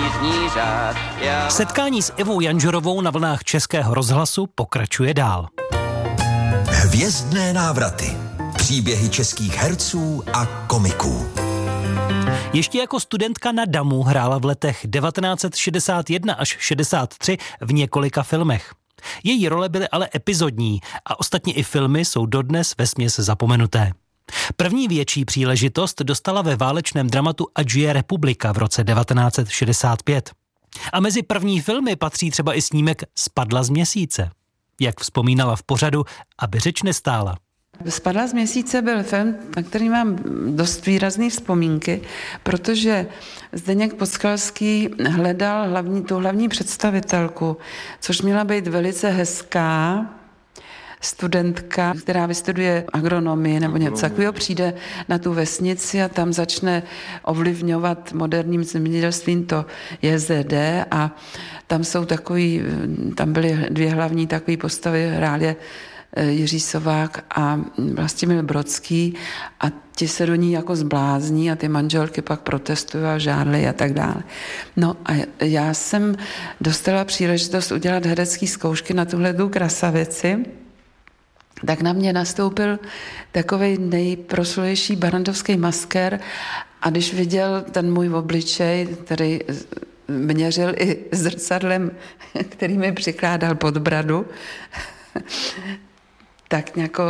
jízdní řád. Setkání s Ivou Janžurovou na vlnách Českého rozhlasu pokračuje dál. Hvězdné návraty. Příběhy českých herců a komiků. Ještě jako studentka na DAMu hrála v letech 1961 až 63 v několika filmech. Její role byly ale epizodní a ostatně i filmy jsou dodnes vesměs zapomenuté. První větší příležitost dostala ve válečném dramatu Ať žije republika v roce 1965. A mezi první filmy patří třeba i snímek Spadla z měsíce. Jak vzpomínala v pořadu, aby řeč nestála. Spadla z měsíce byl film, na který mám dost výrazné vzpomínky, protože Zdeněk Podskalský hledal tu hlavní představitelku, což měla být velice hezká studentka, která vystuduje agronomii nebo něco takového, přijde na tu vesnici a tam začne ovlivňovat moderním zemědělstvím to JZD a tam byly dvě hlavní takové postavy, hráli je Jiří Sovák a Vlastimil Brodský a ti se do ní jako zblázní a ty manželky pak protestují a žádly a tak dále. No a já jsem dostala příležitost udělat herecký zkoušky na tuhletu krasavici, tak na mě nastoupil takovej nejproslulejší barandovský maskér a když viděl ten můj obličej, který měřil i zrcadlem, který mi přikládal pod bradu, tak nějak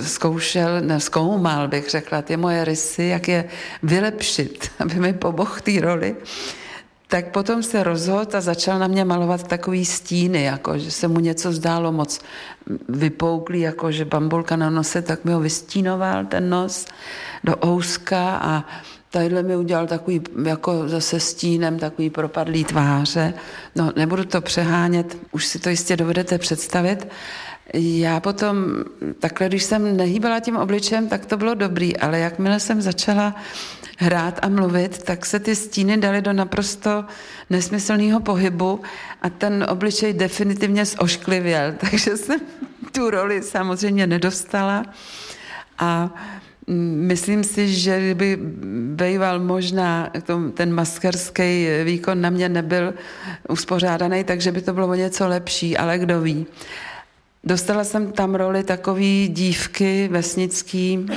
zkoumal, bych řekla, ty moje rysy, jak je vylepšit, aby mi pomohl té roli. Tak potom se rozhodl a začal na mě malovat takový stíny, jako že se mu něco zdálo moc vypouklý, jako že bambulka na nose, tak mi ho vystínoval ten nos do ouska a tadyhle mi udělal takový, jako zase stínem, takový propadlý tváře. No, nebudu to přehánět, už si to jistě dovedete představit. Já potom, takhle, když jsem nehýbala tím obličem, tak to bylo dobrý, ale jakmile jsem začala hrát a mluvit, tak se ty stíny daly do naprosto nesmyslného pohybu a ten obličej definitivně zošklivěl, takže jsem tu roli samozřejmě nedostala a myslím si, že kdyby býval možná ten maskerský výkon na mě nebyl uspořádaný, takže by to bylo něco lepší, ale kdo ví. Dostala jsem tam roli takový dívky vesnický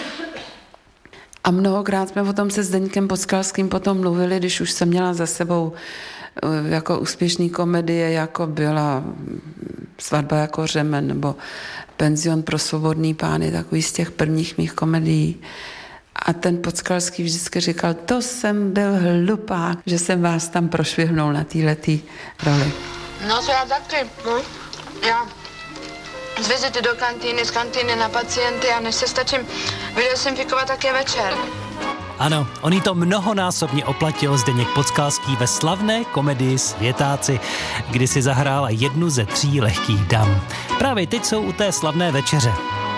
a mnohokrát jsme o tom se Zdeňkem Podskalským potom mluvili, když už jsem měla za sebou jako úspěšný komedie, jako byla Svatba jako řemen nebo Penzion pro svobodný pány, takový z těch prvních mých komedií. A ten Podskalský vždycky říkal, to jsem byl hlupák, že jsem vás tam prošvihnul na této roli. No to já taky, no. Já z vizity do kantýny, z kantýny na pacienty a než se stačím vydesinfikovat, tak je večer. Ano, on jí to mnohonásobně oplatil Zdeněk Podskalský ve slavné komedii Světáci, kdy si zahrála jednu ze 3 lehkých dam. Právě teď jsou u té slavné večeře.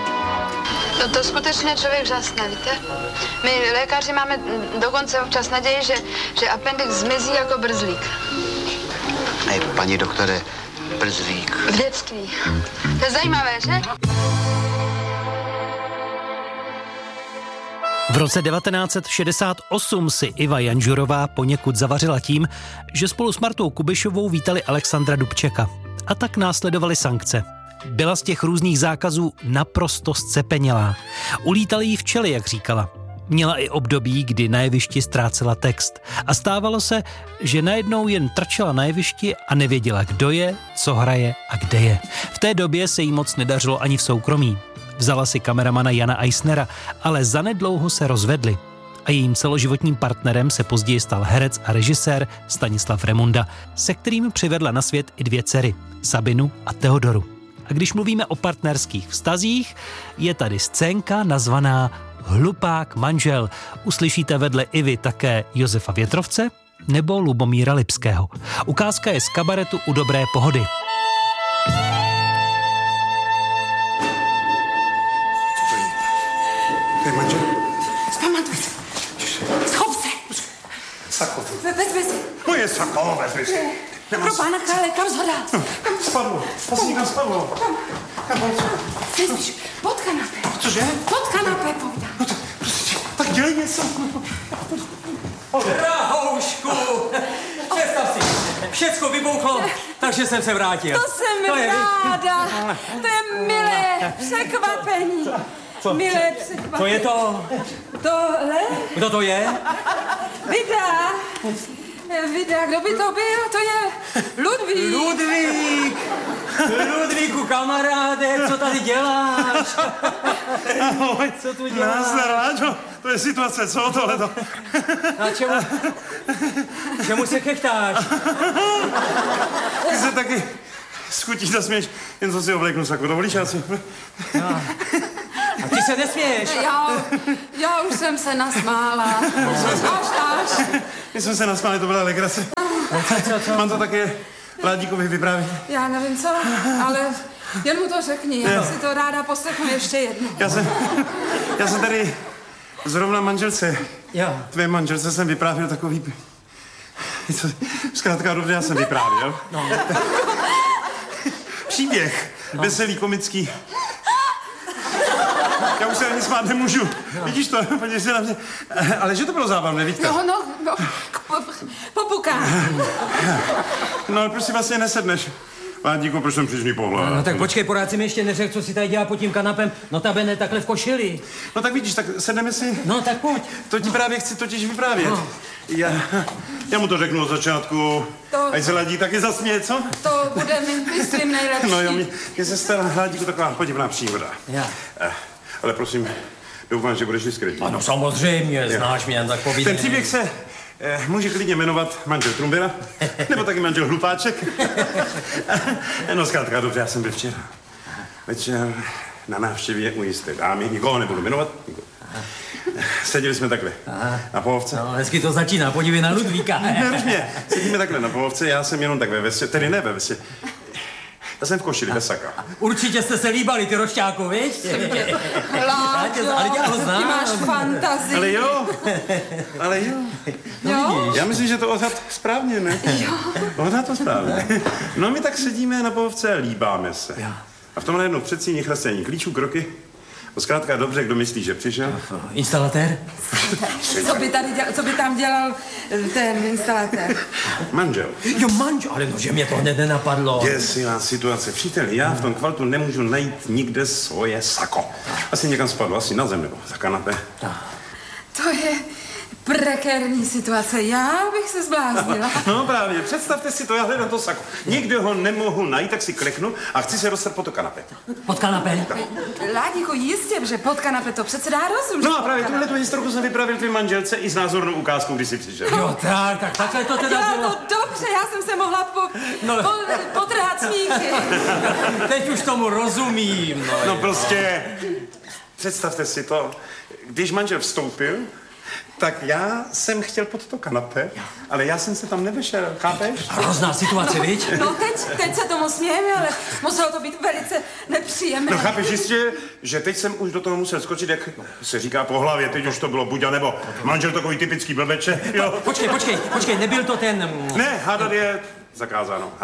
To skutečně člověk žasne, víte? My lékaři máme dokonce občas naději, že appendix zmizí jako brzlík. Hej, paní doktore, brzlík. V dětství. To je zajímavé, že? V roce 1968 si Iva Janžurová poněkud zavařila tím, že spolu s Martou Kubišovou vítali Alexandra Dubčeka. A tak následovaly sankce. Byla z těch různých zákazů naprosto zcepenělá. Ulítaly jí včely, jak říkala. Měla i období, kdy na jevišti ztrácela text. A stávalo se, že najednou jen trčela na jevišti a nevěděla, kdo je, co hraje a kde je. V té době se jí moc nedařilo ani v soukromí. Vzala si kameramana Jana Eisnera, ale zanedlouho se rozvedli. A jejím celoživotním partnerem se později stal herec a režisér Stanislav Remunda, se kterým přivedla na svět i 2 dcery, Sabinu a Teodoru. A když mluvíme o partnerských vztazích, je tady scénka nazvaná Hlupák manžel. Uslyšíte vedle Ivy také Josefa Větrovce nebo Lubomíra Lipského. Ukázka je z kabaretu U dobré pohody. To je manžel? Zpamatuj se. Schop se. Sako. Vezmi si. Moje sako, vezmi si. Pro pána krále, kam zhodá? Spadlo. Asi někam spadlo. Slyšíš, pod kanapé. Cože? Pod kanapé, povídám. No to, prostě, tak dělej něco. Drahoušku, představ si, všecko vybouchlo, takže jsem se vrátil. To jsem ráda. To je milé překvapení. Milé překvapení. Co je to? Tohle? Kdo to je? Vida, kdo by to byl? To je Ludvík. Ludvíku, kamaráde, co tady děláš? Ahoj. Co tu děláš? Nazdar, Láďo. To je situace, co tohleto? A čemu se chechtáš? Ty se taky schutí zasměš, jen co si obléknu saku. Dovolíš, já si... A ty se nesměješ. Já už jsem se nasmála. Až. My jsme se nasmáli, to byla legrace. Co? Mám to také Ládíkovi vyprávět. Já nevím co, ale jen mu to řekni. Já si to ráda poslechnu ještě jednou. Já jsem tady zrovna manželce. Jo. Tvé manželce jsem vyprávěl takový... Zkrátka dobře, já jsem vyprávěl. No. Příběh. Veselý, komický. Já už se ani smát nemůžu. No. Vidíš to? Podívej se na mě. Ale že to bylo zábavné, víte? No, popukám. No, ale proč si vlastně nesedneš? Ládíku, proč jsem přišli pohled? No tak počkej, pořád si mi ještě neřekl, co si tady dělá pod tím kanapem. Notabene takhle v košili. No tak vidíš, tak sedneme si. No tak pojď. To ti právě chci totiž vyprávět. No. Já mu to řeknu od začátku. Ať se Ládí taky zasměje, co? To bude, myslím, nejlepší. No jo, mě se stala Ládíku taková podivná příhoda. Já. Ale prosím, doufám, že budeš diskrétní. Ano, samozřejmě, znáš mě, tak povídej. Ten příběh se může klidně jmenovat manžel Trumbera, nebo taky manžel Hlupáček. No zkrátka, dobře, já jsem byl včera večer na návštěvě u jisté dámy, nikoho nebudu jmenovat. Seděli jsme takhle na pohovce. No, hezky to začíná, podívej na Ludvíka. Nervně, sedíme takhle na pohovce, já jsem jenom tak ve vesě, tedy ne ve vesě. Já jsem v košili, bez saka. Určitě jste se líbali, ty rošťáku, viď? Láďo, ty máš fantazii. Ale jo. Jo? Já myslím, že to odhad správně, ne? Jo. Odhad to správně. No my tak sedíme na pohovce a líbáme se. A v tomhle jednou předsíni chlastení klíčů, kroky. Zkrátka dobře, kdo myslí, že přišel? Instalatér? Co by tam dělal ten instalatér? Manžel. Jo, manžel, ale no, že mě to hned nenapadlo. Děsivá situace. Příteli, já v tom kvaltu nemůžu najít nikde svoje sako. Asi někam spadlo, asi na zem nebo za kanapé. To je prekérní situace. Já bych se zbláznila. No právě, představte si to, já hledám to sako. Nikde ho nemohu najít, tak si kleknu a chci se dostat pod to kanapé. Pod kanapé? Ládíku, jistě, že pod kanapé to přece dá rozum. No a právě tuhle historku jsem vypravil tvým manželce i s názornou ukázkou, když jsi přišel. Jo, tak takhle to teda jo, bylo. no dobře, já jsem se mohla potrhat smíchy. Teď už tomu rozumím. No prostě, představte si to, když manžel vstoupil, tak já jsem chtěl pod to kanapé, ale já jsem se tam nevešel, chápeš? Hrozná situace, viď? No teď se tomu smějeme, ale muselo to být velice nepříjemné. No chápeš jistě, že teď jsem už do toho musel skočit, jak se říká po hlavě, teď už to bylo buď a nebo. Manžel takový typický blbeče, jo. Počkej, nebyl to ten... Ne, hádat je zakázáno,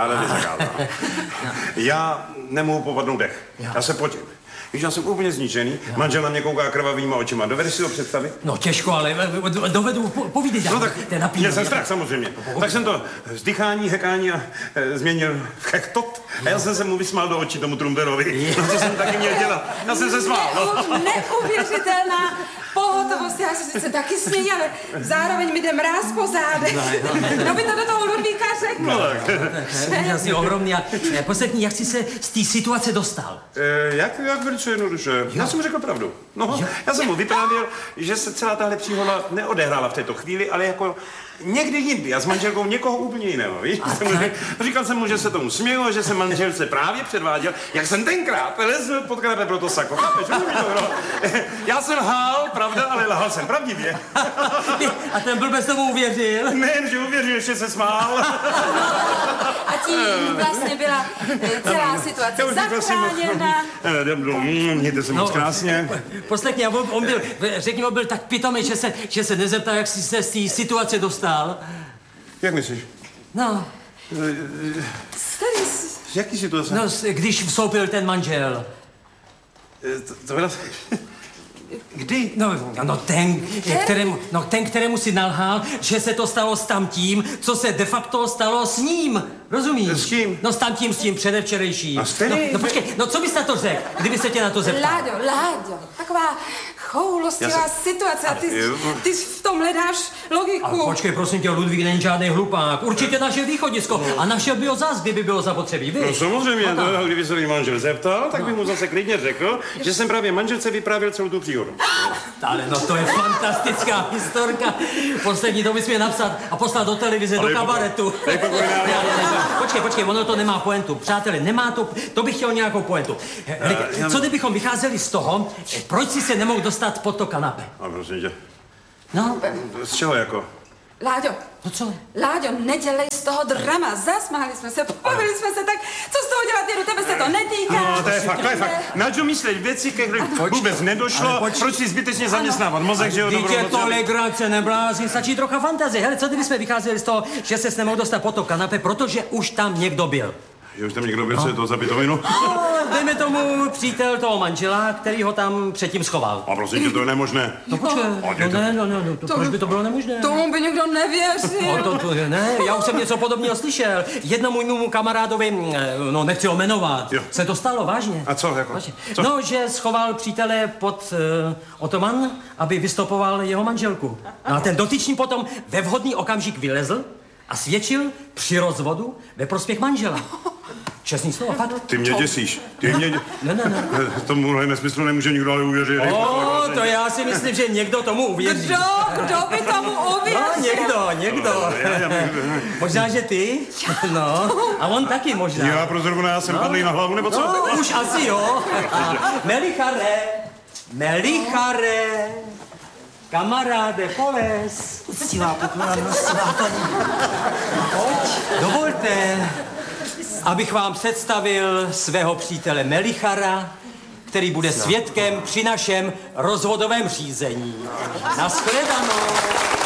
Já nemohu popadnout dech, já se potím. Víš, já jsem úplně zničený, manžel na mě kouká krvavýma očima. Dovedeš si to představit? No těžko, ale dovedu, povídej dál. No tak, měl jsem strach samozřejmě. Tak jsem to vzdychání, hekání a změnil v hektot. A já jsem se mu vysmál do očí tomu Trumberovi. No to jsem taky měl dělat. Já jsem se smál. No. Neuvěřitelná pohotovost. Já se sice taky směji, ale zároveň mi jde mráz po zádech. Kdo by to do toho Ludvíka řekl? No tak. Úžasně ohromný. A poslechni, jak jsi se z té situace dostal? Jak velice jednoduše. Já jsem mu řekl pravdu. No, já jsem mu vyprávěl, že se celá tahle příhoda neodehrála v této chvíli, ale jako někdy jindy a s manželkou někoho úplně jiného, víš? Říkal jsem mu, že se tomu směju a že jsem manželce právě předváděl, jak jsem tenkrát lezl pod kanapé pro to sako. Chápeš? Já jsem lhal, pravda, ale lhal jsem pravdivě. A ten blbec tomu uvěřil? Nejen, že uvěřil, ještě se smál. A tím vlastně byla celá situace zachráněna. Mějte se moc krásně. Poslechni, on byl, řekni, on byl tak pitomý, že se nezeptal, jak jsi se z té situace dostal. Jak myslíš? No. Jaký situace? No, když vstoupil ten manžel. To byla... Kdy? Ten, kterému si nalhal, že se to stalo s tamtím, co se de facto stalo s ním. Rozumíš? S kým? No s tím předevčerejším. A s kterým? No počkej, no co bys na to řekl, kdyby se tě na to zeptal? Láďo, taková choulostivá situace a ty v tom hledáš logiku. Ale počkej, prosím tě, Ludvík není žádný hlupák. Určitě naše východisko. A našel by ho zas, kdyby bylo zapotřebí, víš? No samozřejmě, kdyby se mi manžel zeptal, tak by mu zase klidně řekl, že jsem právě manželce vyprávěl celou tu příhodu. Ale no to je fantastická historka. Poslední to bys měl napsat a poslat do televize, do kabaretu. Počkej, ono to nemá pointu. Přátelé, nemá to bych chtěl nějakou pointu. Co kdybychom vycházeli z toho, proč si se nemohl dostat pod to kanapé? A prosím tě. No? Z čeho jako? Láďo, No co? Láďo, nedělej z toho drama. Zasmáli jsme se, pobavili jsme se, tak co z toho dělat, Jedu, tebe se to netýká. No, to je fakt. Na čo myslet věci, které vůbec nedošlo, proč si zbytečně zaměstnávat mozek, že jo? Dítě to legrace, neblázni, stačí trocha fantazie. Hele, co kdybychom vycházeli z toho, že se nemohl dostat pod to kanapé, protože už tam někdo byl? Je už tam někdo byl, co je to za pitovinu? Dejme tomu přítel toho manžela, který ho tam předtím schoval. A prosím tě, to je nemožné. No počkej, proč by to bylo nemožné? Tomu by někdo nevěřil. Ne, já už jsem něco podobného slyšel. Jednomu mému kamarádovi, no nechci ho jmenovat, se to stalo vážně. A co jako? Co? No, že schoval přítele pod otoman, aby vystopoval jeho manželku. No a ten dotyčný potom ve vhodný okamžik vylezl a svědčil při rozvodu ve prospěch manžela. Čestný slovo, fakt. Ty mě děsíš. Ne. Tomuhle nesmyslu nemůže nikdo ale uvěřit. To já si myslím, že někdo tomu uvěří. Kdo by tomu uvěřil? No, někdo. Možná, že ty? No, a on taky možná. Já pro zrovna, já jsem padlý na hlavu, nebo co? No, už asi jo. Melichare, kamaráde, poles. Uctivá poklona, milostivá paní. Dovolte, abych vám představil svého přítele Melichara, který bude svědkem při našem rozvodovém řízení. Nashledanou.